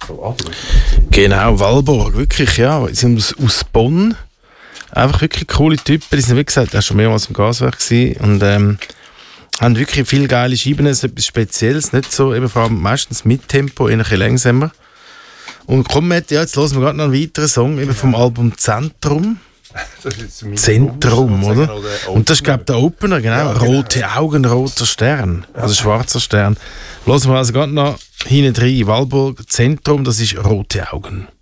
Genau, Walborg, wirklich, ja. Sie sind aus Bonn. Einfach wirklich coole Typen. Die sind, wie gesagt, auch schon mehrmals im Gaswerk gewesen und haben wirklich viele geile Scheiben. Es ist etwas Spezielles, nicht so, eben vor allem meistens mit Tempo, eher ein bisschen langsamer. Und komm, Matti, ja, jetzt hören wir gerade noch einen weiteren Song eben vom Album Zentrum. Zentrum, oder? Und das ist, glaube ich, der Opener, genau. Ja, rote Augen, roter Stern. Also schwarzer Stern. Hören wir also gerade noch hinten rein. Walborg, Zentrum, das ist rote Augen.